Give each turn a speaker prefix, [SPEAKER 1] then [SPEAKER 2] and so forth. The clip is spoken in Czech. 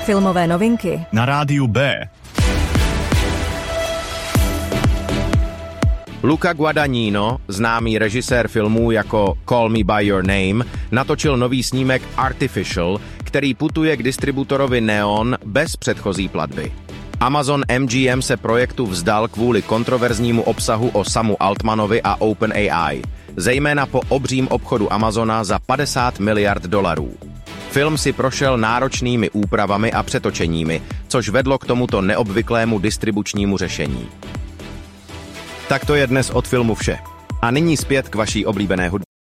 [SPEAKER 1] Filmové novinky
[SPEAKER 2] na rádiu B.
[SPEAKER 3] Luca Guadagnino, známý režisér filmů jako Call Me By Your Name, natočil nový snímek Artificial, který putuje k distributorovi Neon bez předchozí platby. Amazon MGM se projektu vzdal kvůli kontroverznímu obsahu o Samu Altmanovi a OpenAI, zejména po obřím obchodu Amazona za $50 miliard. Film si prošel náročnými úpravami a přetočeními, což vedlo k tomuto neobvyklému distribučnímu řešení. Tak to je dnes od filmu vše. A nyní zpět k vaší oblíbené hudbě.